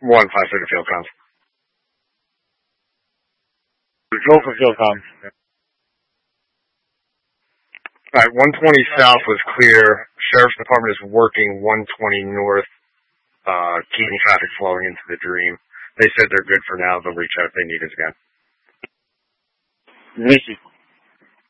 153 to field comms. Go for field comms. Alright, 120 south was clear. Sheriff's Department is working 120 north, keeping traffic flowing into the Dream. They said they're good for now. They'll reach out if they need us again. Thank you.